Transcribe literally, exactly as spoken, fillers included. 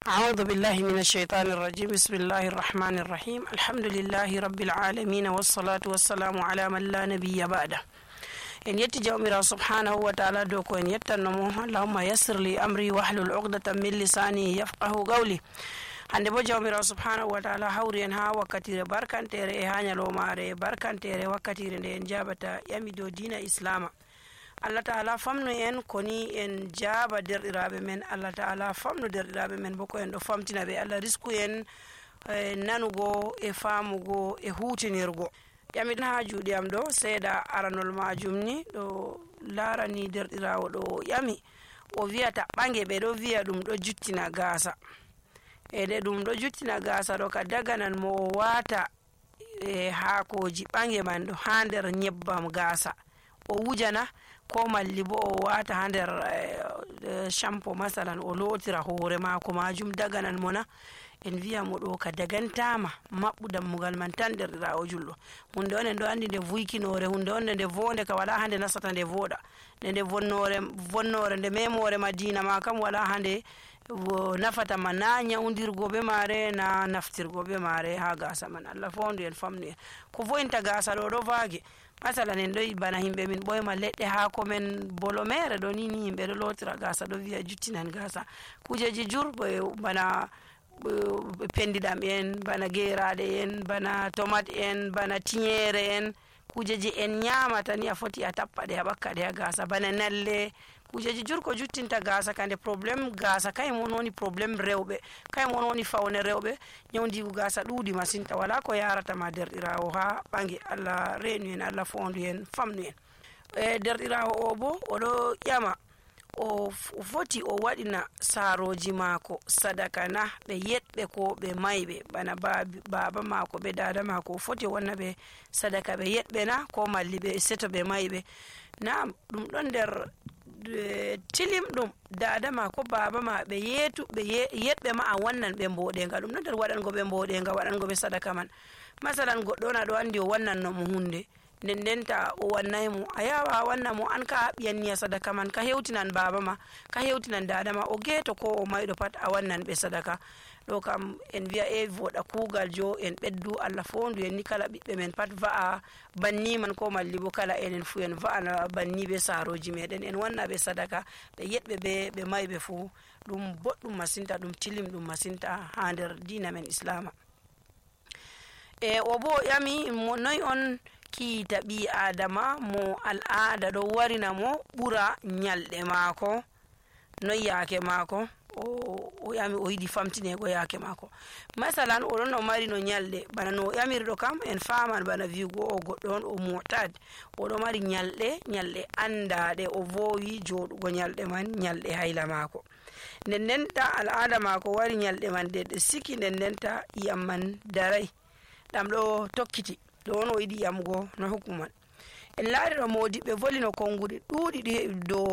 أعوذ بالله من الشيطان الرجيم بسم الله الرحمن الرحيم الحمد لله رب العالمين والصلاة والسلام على من لا نبي بعده إن يتجاومر سبحانه وتعالى دوكو إن يتنمو اللهم يسر لي أمري واحلل عقدة من لساني يفقه قولي hande bo jawmirawo subhanahu wa ta'ala hawri en ha wakkatire barkantere e ha nyalomare barkantere wakkatire nde en jabata yami do dina islama. Allah ta'ala famnu en koni en jaba derɗiraɓe men, Allah ta'ala famnu derɗiraɓe men boko en ɗo famtina ɓe, Allah risku en e nanugo e famugo e hutinirgo. Yami ha juuɗe am ɗo seeɗa aranol majum ni ɗo larani derɗirawo ɗo yami o wiyata ɓange, ɓe ɗo wiya ɗum ɗo juttina gasa ede ɗum ɗo juttina gasa ɗo ka daganan mo o wata e haakoji ɓange man ɗo ha nder nyebbam gasa o wujana, ko malli bo o wata ha nder e, shampo masalan o lotira hoore mako majum daganan mona en wiya mo ɗo ka dagantama maɓɓu dammugal man tan derɗirawo julɗo. hunde on en ɗo andi nde vuykinore, hunde on nde vonde ka wala hande nasata nde voɗa, nde nde vonnore vonnore nde memore madina ma kam wala hande nafata ma na nyawdirgo be mare na naftirgo be mare ha gasa man. Allah fondu en famnu en ko vointa gasa ɗo ɗo vaage masalan en ɗo bana himɓe min ɓoyma leɗɗe haako men bolomere ɗo ni ni yimɓe ɗo lotira gasa ɗo wiya juttinan gasa. kujeji jurɓe bana pendiɗam en, bana geraɗe en, bana tomate en, bana tinyere en, kujeji en nyamata ni a foti a tappa ɗe a ɓakka ɗe ha gasa, bana nalle, kujeji jurko juttinta gasa kande probléme gasa kayum on woni probléme rewɓe, kayum on woni fawne rewɓe. nyawdigu gasa ɗuuɗi masinta, wala ko yaratama derɗirawo ha ɓange. Allah reenu en, Allah fondu en, famnu en. e derɗirawo o bo oɗo ƴama o foti o waɗina saroji mako sadaka na ɓe yeɗɓe ko ɓe mayɓe, bana baba mako ɓe dada mako o foti o wanna ɓe sadaka ɓe yeɗɓe na, ko malli ɓe seto ɓe mayɓe. Naam, ɗum ɗon nder tilim ɗum dada ma ko baba ma ɓe yetu ɓe yeɗɓe ma a wannan ɓe mboɗenga, ɗum ɗon nder waɗango ɓe mboɗenga, waɗango ɓe sadaka man. masalan goɗɗo on aɗo andi o wannanno mo hunde nden ndenta o wannay mo, a yawa a wanna mo an ka ɓiyanniya sadaka man, ka hewtinan baba ma, ka hewtinan dada ma, o geeto ko o mayɗo pat a wannan ɓe sadaka. ɗo kam en wiya e voɗa kugal jo en ɓeddu, Allah fondu en ni kala ɓiɓɓe men pat va'a banni man, ko malli bo kala enen fu en va'ana banni be saroji meɗen en wanna ɓe sadaka ɓe yeɗɓe ɓe ɓe mayɓe fu. ɗum boɗɗum masinta, ɗum tilim ɗum masinta ha nder dina men islama. e o bo yami mo noy on kiita ɓi adama mo al'ada ɗo warina mo ɓura nyalɗe mako, noy yaake mako o yami o yiɗi famtinego yaake mako. masalan oɗon o mari no nyalɗe bana no yamirɗo kam en faman bana viugo o goɗɗo on o motad oɗo mari nyalɗe nyalɗe andaɗe, o vowi joɗugo nyalɗe man nyalɗe hayla mako. nden ndenta al'ada mako wari nyalɗe man de ɗe siki, nden ndenta iyam man daray, ɗam ɗo tokkiti ɗo on o yiɗi yamugo no hukkuman. en laari ɗo modiɓɓe volino konguɗe ɗuuɗi ɗi do